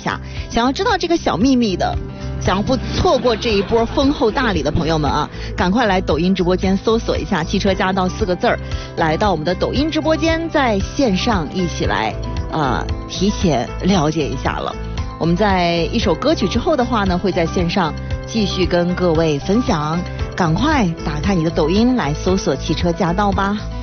下。想要知道这个小秘密的，想要不错过这一波丰厚大礼的朋友们啊，赶快来抖音直播间搜索一下汽车驾到4个字儿，来到我们的抖音直播间，在线上一起来提前了解一下了。我们在一首歌曲之后的话呢，会在线上继续跟各位分享，赶快打开你的抖音来搜索汽车驾到吧。